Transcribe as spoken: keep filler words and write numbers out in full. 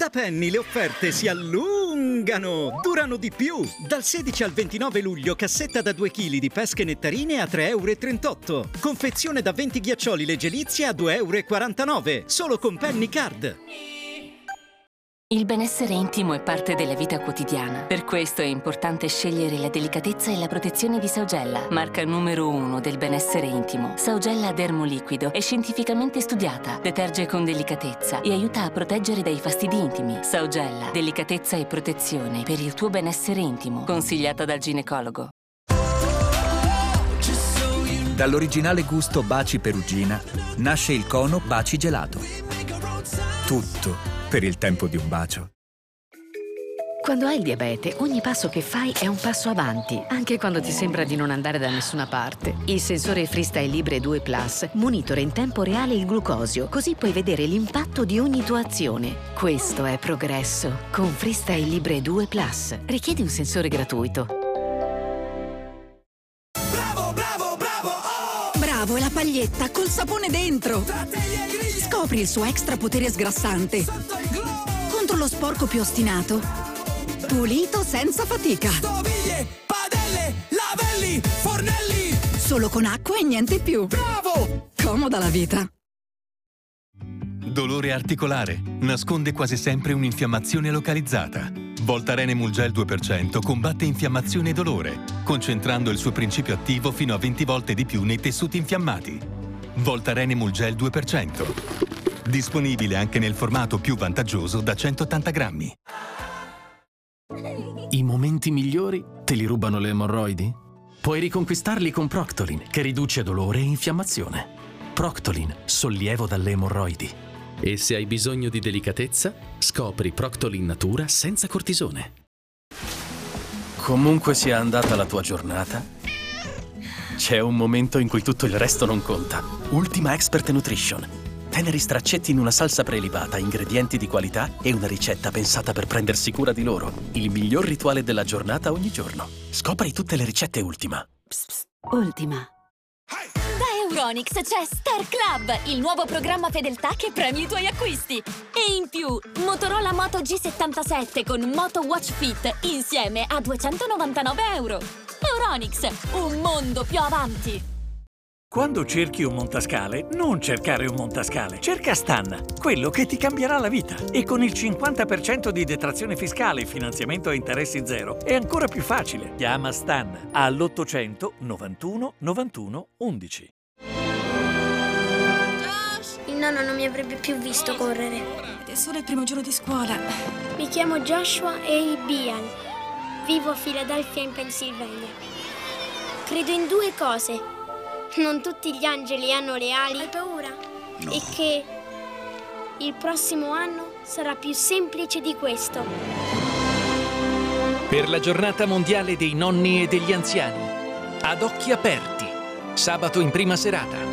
Da Penny le offerte si allungano, durano di più. Dal sedici al ventinove luglio cassetta da due chili di pesche nettarine a tre e trentotto euro. Confezione da venti ghiaccioli Leggelizia a due e quarantanove euro. Solo con Penny Card. Il benessere intimo è parte della vita quotidiana. Per questo è importante scegliere la delicatezza e la protezione di Saugella, marca numero uno del benessere intimo. Saugella Dermoliquido è scientificamente studiata, deterge con delicatezza e aiuta a proteggere dai fastidi intimi. Saugella, delicatezza e protezione per il tuo benessere intimo. Consigliata dal ginecologo. Dall'originale gusto Baci Perugina nasce il cono Baci Gelato. Tutto per il tempo di un bacio. Quando hai il diabete, ogni passo che fai è un passo avanti, anche quando ti sembra di non andare da nessuna parte. Il sensore Freestyle Libre due Plus monitora in tempo reale il glucosio, così puoi vedere l'impatto di ogni tua azione. Questo è progresso. Con Freestyle Libre due Plus. Richiedi un sensore gratuito. Bravo, bravo, bravo, oh! Bravo è la paglietta col sapone dentro. Scopri il suo extra potere sgrassante. Contro lo sporco più ostinato. Pulito senza fatica. Stoviglie, padelle, lavelli, fornelli. Solo con acqua e niente più. Bravo! Comoda la vita. Dolore articolare. Nasconde quasi sempre un'infiammazione localizzata. Voltaren Emulgel due per cento combatte infiammazione e dolore, concentrando il suo principio attivo fino a venti volte di più nei tessuti infiammati. Voltaren Emulgel due per cento. Disponibile anche nel formato più vantaggioso da centottanta grammi. I momenti migliori te li rubano le emorroidi? Puoi riconquistarli con Proctolin, che riduce dolore e infiammazione. Proctolin, sollievo dalle emorroidi. E se hai bisogno di delicatezza, scopri Proctolin Natura senza cortisone. Comunque sia andata la tua giornata, c'è un momento in cui tutto il resto non conta. Ultima Expert Nutrition. Teneri straccetti in una salsa prelibata, ingredienti di qualità e una ricetta pensata per prendersi cura di loro. Il miglior rituale della giornata ogni giorno. Scopri tutte le ricette Ultima. Psst, psst. Ultima. Da Euronics c'è Star Club, il nuovo programma fedeltà che premi i tuoi acquisti. E in più, Motorola Moto G settantasette con Moto Watch Fit insieme a duecentonovantanove euro. Euronics, un mondo più avanti. Quando cerchi un montascale, non cercare un montascale. Cerca Stan, quello che ti cambierà la vita. E con il cinquanta per cento di detrazione fiscale e finanziamento a interessi zero è ancora più facile. Chiama Stan all'ottocento novantuno novantuno undici. Il nonno non mi avrebbe più visto correre. Ed è solo il primo giorno di scuola. Mi chiamo Joshua A. Bian. Vivo a Philadelphia in Pennsylvania. Credo in due cose. Non tutti gli angeli hanno le ali. Hai paura? No. E che il prossimo anno sarà più semplice di questo. Per la giornata mondiale dei nonni e degli anziani. Ad occhi aperti. Sabato in prima serata.